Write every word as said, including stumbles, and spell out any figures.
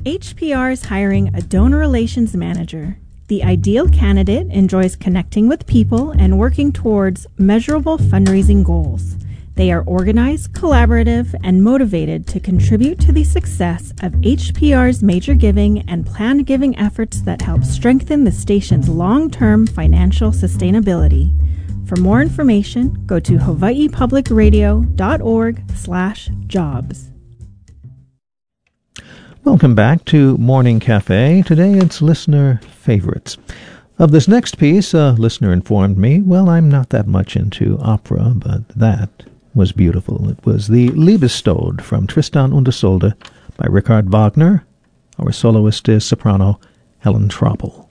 H P R is hiring a donor relations manager. The ideal candidate enjoys connecting with people and working towards measurable fundraising goals. They are organized, collaborative, and motivated to contribute to the success of H P R's major giving and planned giving efforts that help strengthen the station's long-term financial sustainability. For more information, go to hawaii public radio dot org slash jobs. Welcome back to Morning Cafe. Today it's listener favorites. Of this next piece, a listener informed me, well, I'm not that much into opera, but that was beautiful. It was the Liebestod from Tristan und Isolde by Richard Wagner. Our soloist is soprano Helen Traubel.